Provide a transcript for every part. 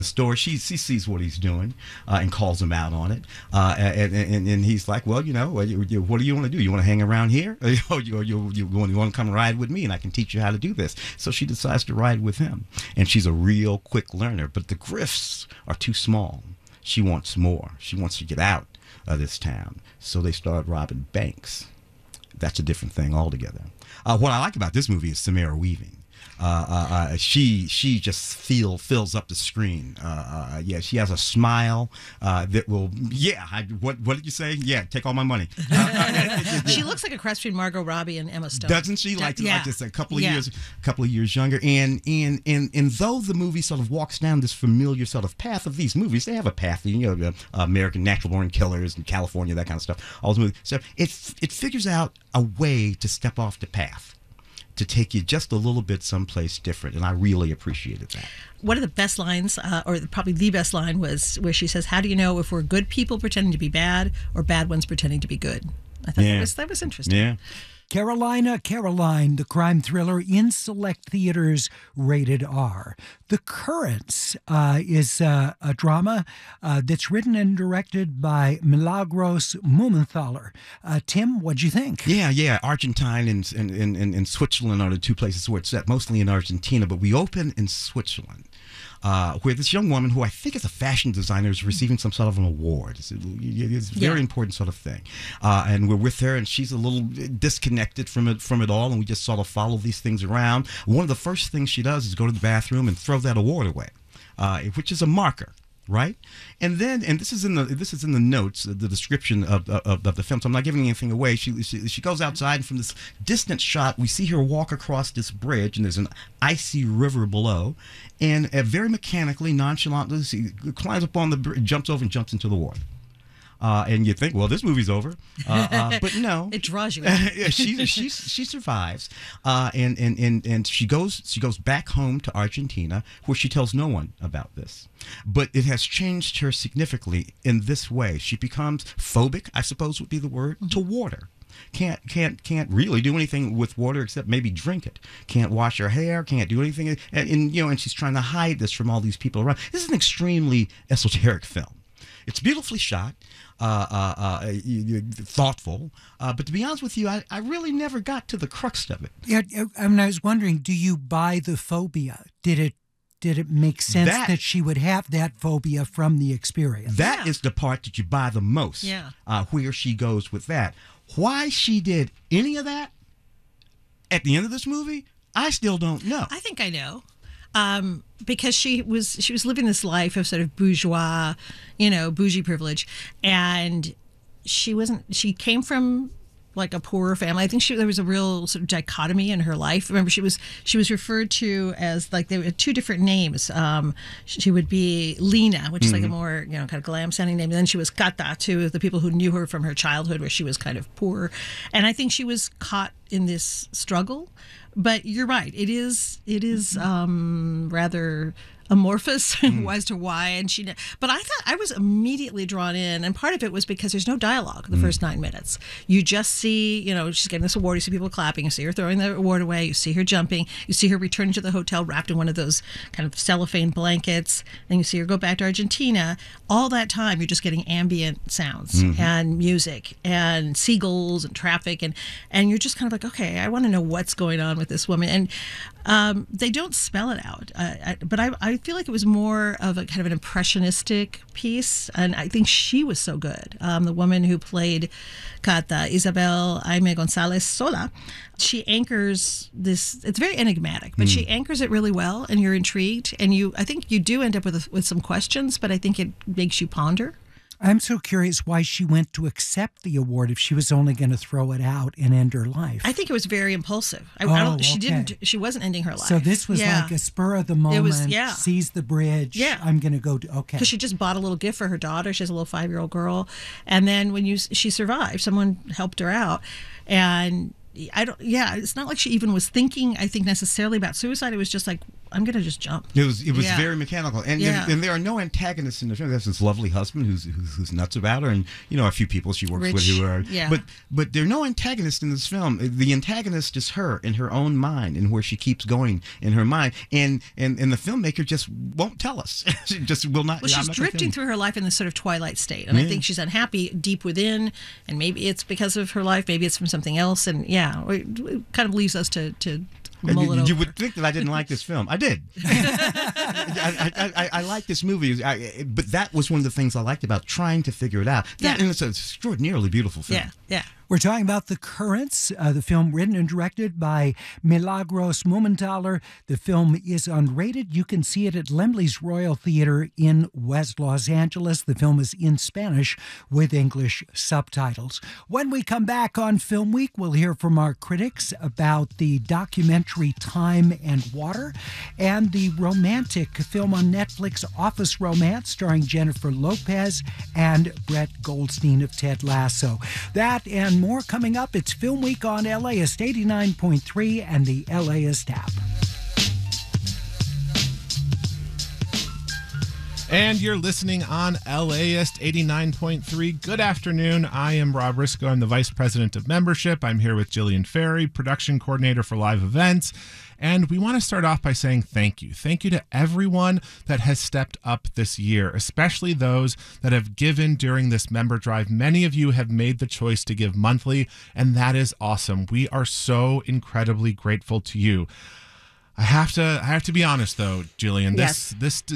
store. She sees what he's doing and calls him out on it. And he's like, well, what do you want to do? You want to hang around here? Or you want to come ride with me and I can teach you how to do this? So she decides to ride with him. And she's a real quick learner. But the grifts are too small. She wants more. She wants to get out of this town. So they start robbing banks. That's a different thing altogether. What I like about this movie is Samara Weaving. She just fills up the screen. Yeah, she has a smile that will. Yeah, what did you say? Yeah, take all my money. She looks like a cross between Margot Robbie and Emma Stone, doesn't she? Like just a couple of years younger. And though the movie sort of walks down this familiar sort of path of these movies, they have a path. American Natural Born Killers and California, that kind of stuff. All those movies. So it figures out a way to step off the path, to take you just a little bit someplace different, and I really appreciated that. One of the best lines, or probably the best line, was where she says, "How do you know if we're good people pretending to be bad or bad ones pretending to be good?" I thought that was interesting. Yeah. Carolina, Caroline, the crime thriller in select theaters, rated R. The Currents is a drama that's written and directed by Milagros Mumenthaler. Tim, what'd you think? Yeah. Argentine and Switzerland are the two places where it's set, mostly in Argentina, but we open in Switzerland. Where this young woman, who I think is a fashion designer, is receiving some sort of an award. It's a very important sort of thing. And we're with her, and she's a little disconnected from it all, and we just sort of follow these things around. One of the first things she does is go to the bathroom and throw that award away, which is a marker. Right, and this is in the notes, the description of the film. So I'm not giving anything away. She goes outside, and from this distant shot, we see her walk across this bridge, and there's an icy river below, and very mechanically, nonchalantly, she climbs up on the bridge, jumps over, and jumps into the water. And you think, well, this movie's over, but no, it draws you in. Yeah, she survives, and she goes back home to Argentina, where she tells no one about this. But it has changed her significantly in this way. She becomes phobic, I suppose would be the word, to water. Can't really do anything with water except maybe drink it. Can't wash her hair. Can't do anything, and she's trying to hide this from all these people around. This is an extremely esoteric film. It's beautifully shot, thoughtful, but to be honest with you, I really never got to the crux of it. Yeah, I was wondering, do you buy the phobia? Did it make sense that she would have that phobia from the experience? That is the part that you buy the most. Yeah. Where she goes with that. Why she did any of that at the end of this movie, I still don't know. I think I know. Because she was living this life of sort of bourgeois, bougie privilege, and she came from like a poorer family. I think there was a real sort of dichotomy in her life. Remember, she was referred to as, like, there were two different names. She would be Lena, which is like a more kind of glam sounding name, and then she was Cata, to the people who knew her from her childhood, where she was kind of poor. And I think she was caught in this struggle. But you're right. It is rather amorphous as to why. But I thought I was immediately drawn in, and part of it was because there's no dialogue the first 9 minutes. You just see, she's getting this award. You see people clapping. You see her throwing the award away. You see her jumping. You see her returning to the hotel wrapped in one of those kind of cellophane blankets. And you see her go back to Argentina. All that time, you're just getting ambient sounds and music and seagulls and traffic, and you're just kind of like, okay, I want to know what's going on with this woman. And they don't spell it out, but I feel like it was more of a kind of an impressionistic piece, and I think she was so good. The woman who played Cata, Isabel Aime Gonzalez Sola, she anchors this. It's very enigmatic, but she anchors it really well, and you're intrigued, and I think you do end up with some questions, but I think it makes you ponder. I'm so curious why she went to accept the award if she was only going to throw it out and end her life. I think it was very impulsive. She wasn't ending her life. So this was like a spur of the moment. It was, sees the bridge. Yeah. I'm going to go okay. Because she just bought a little gift for her daughter. She has a little 5-year-old girl. And then when she survived, someone helped her out. And it's not like she even was thinking, I think, necessarily about suicide. It was just like, I'm going to just jump. It was Yeah. very mechanical, and Yeah. and there are no antagonists in the film. There's this lovely husband who's nuts about her, and a few people she works with Rich, who are. yeah. But there are no antagonists in this film. The antagonist is her in her own mind and where she keeps going in her mind, and the filmmaker just won't tell us. She just will not. Well, I'm she's not gonna tell drifting you. through her life in this sort of twilight state, and I think she's unhappy deep within, and maybe it's because of her life, maybe it's from something else, and it kind of leaves us to mull it over. You would think that I didn't like this film. I did. I like this movie, but that was one of the things I liked about trying to figure it out. Yeah. And it's an extraordinarily beautiful film. Yeah. We're talking about The Currents, the film written and directed by Milagros Mumenthaler. The film is unrated. You can see it at Laemmle's Royal Theater in West Los Angeles. The film is in Spanish with English subtitles. When we come back on Film Week, we'll hear from our critics about the documentary Time and Water and the romantic film on Netflix, Office Romance, starring Jennifer Lopez and Brett Goldstein of Ted Lasso. That and more coming up. It's Film Week on LAist 89.3 and the LAist app. And you're listening on LAist 89.3. Good afternoon. I am Rob Risco. I'm the Vice President of Membership. I'm here with Jillian Ferry, Production Coordinator for Live Events. And we want to start off by saying thank you. Thank you to everyone that has stepped up this year, especially those that have given during this member drive. Many of you have made the choice to give monthly, and that is awesome. We are so incredibly grateful to you. I have to be honest though, Jillian. Yes.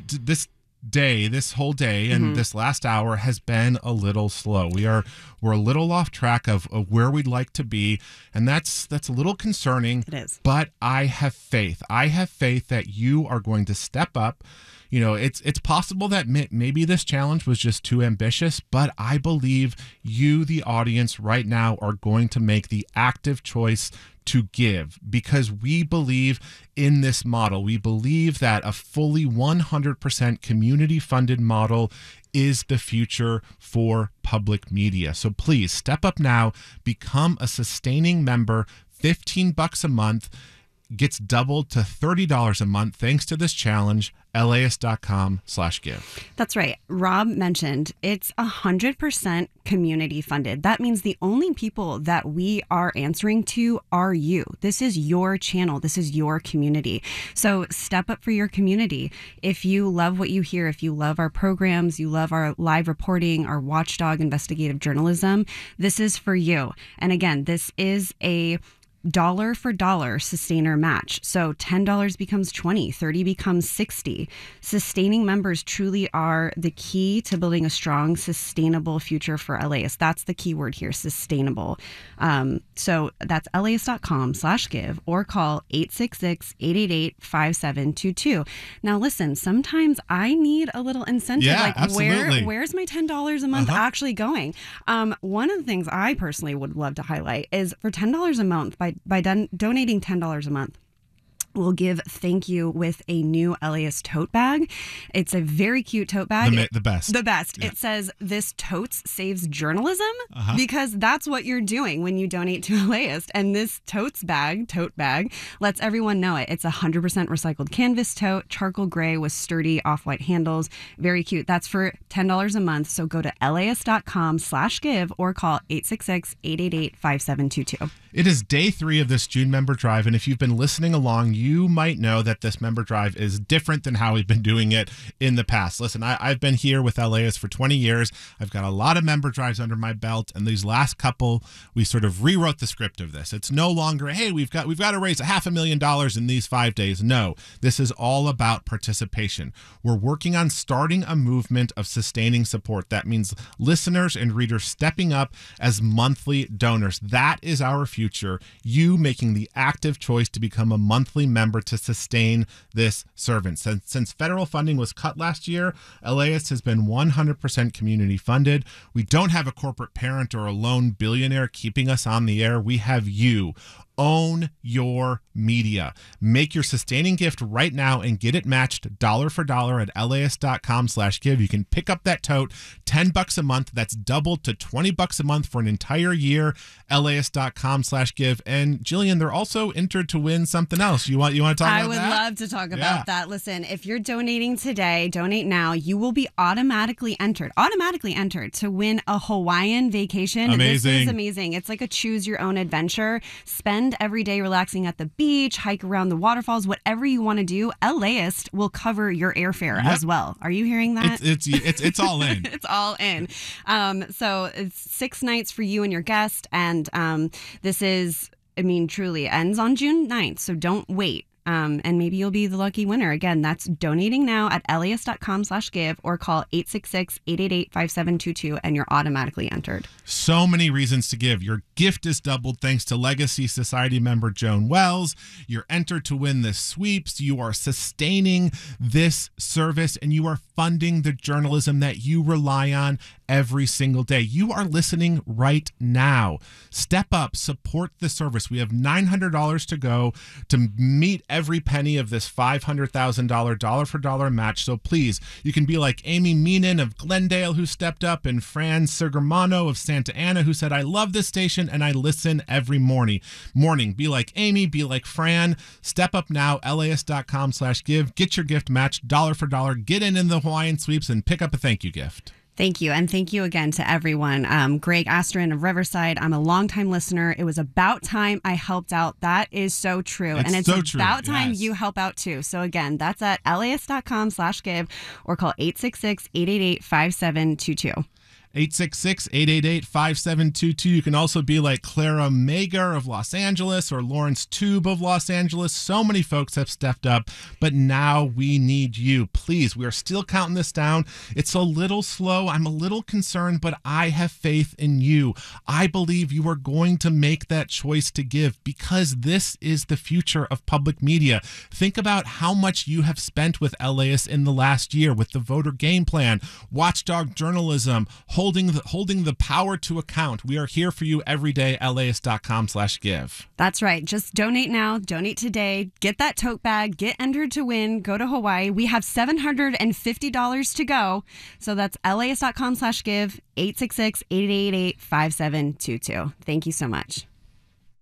This whole day and this last hour has been a little slow. We're a little off track of where we'd like to be, and that's a little concerning. It is. But I have faith. I have faith that you are going to step up. It's possible that maybe this challenge was just too ambitious, but I believe you, the audience right now, are going to make the active choice to give, because we believe in this model. We believe that a fully 100% community funded model is the future for public media. So please step up now, become a sustaining member. $15 a month gets doubled to $30 a month thanks to this challenge. LAist.com/give. That's right. Rob mentioned it's 100% community funded. That means the only people that we are answering to are you. This is your channel. This is your community. So step up for your community. If you love what you hear, if you love our programs, you love our live reporting, our watchdog investigative journalism, this is for you. And again, this is a dollar for dollar sustainer match. So $10 becomes $20, $30 becomes $60. Sustaining members truly are the key to building a strong, sustainable future for LAist. That's the key word here, sustainable. So that's LAist.com/give or call 866-888-5722. Now listen, sometimes I need a little incentive. Yeah, like absolutely. where's my $10 a month actually going? One of the things I personally would love to highlight is for $10 a month, by donating $10 a month, we'll give thank you with a new LAist tote bag. It's a very cute tote bag. The best. The best. Yeah. It says, "This totes saves journalism," because that's what you're doing when you donate to LAist. And this tote bag, lets everyone know it. It's 100% recycled canvas tote, charcoal gray with sturdy off-white handles. Very cute. That's for $10 a month. So go to LAist.com/give or call 866-888-5722. It is day 3 of this June member drive, and if you've been listening along, you might know that this member drive is different than how we've been doing it in the past. Listen, I've been here with LAist for 20 years. I've got a lot of member drives under my belt, and these last couple, we sort of rewrote the script of this. It's no longer, hey, we've got to raise $500,000 in these 5 days. No, this is all about participation. We're working on starting a movement of sustaining support. That means listeners and readers stepping up as monthly donors. That is our future. You making the active choice to become a monthly member to sustain this service. Since federal funding was cut last year, LAist has been 100% community funded. We don't have a corporate parent or a lone billionaire keeping us on the air. We have you, Own your media. Make your sustaining gift right now and get it matched dollar for dollar at LAist.com/give. You can pick up that tote, $10 a month. That's doubled to $20 a month for an entire year. LAist.com/give. And Jillian, they're also entered to win something else. You want to talk about that? I would love to talk about that. Listen, if you're donating today, donate now, you will be automatically entered to win a Hawaiian vacation. Amazing. And this is amazing. It's like a choose your own adventure. Spend every day relaxing at the beach, hike around the waterfalls, whatever you want to do. LAist will cover your airfare as well. Are you hearing that? It's all in. It's all in. So it's 6 nights for you and your guest. And this is, truly ends on June 9th. So don't wait. And maybe you'll be the lucky winner. Again, that's donating now at LAist.com/give or call 866-888-5722 and you're automatically entered. So many reasons to give. Your gift is doubled thanks to Legacy Society member Joan Wells. You're entered to win the sweeps. You are sustaining this service and you are funding the journalism that you rely on every single day. You are listening right now. Step up, support the service. We have $900 to go to meet every penny of this $500,000 dollar for dollar match. So please, you can be like Amy Meenan of Glendale, who stepped up, and Fran Sergermano of Santa Ana, who said, I love this station and I listen every morning. Be like Amy, be like Fran. Step up now, LAist.com/give. Get your gift matched dollar for dollar. Get in the Hawaiian sweeps and pick up a thank you gift. Thank you. And thank you again to everyone. Greg Astrin of Riverside, I'm a longtime listener. It was about time I helped out. That is so true. And it's so about time you help out too. So again, that's at LAist.com/give or call 866-888-5722. 866-888-5722. You can also be like Clara Mager of Los Angeles or Lawrence Tube of Los Angeles. So many folks have stepped up, but now we need you. Please, we are still counting this down. It's a little slow. I'm a little concerned, but I have faith in you. I believe you are going to make that choice to give because this is the future of public media. Think about how much you have spent with LAist in the last year with the voter game plan, watchdog journalism, holding the power to account. We are here for you every day. LAist.com/give. That's right. Just donate now. Donate today. Get that tote bag. Get entered to win. Go to Hawaii. We have $750 to go. So that's LAist.com/give. 866-888-5722. Thank you so much.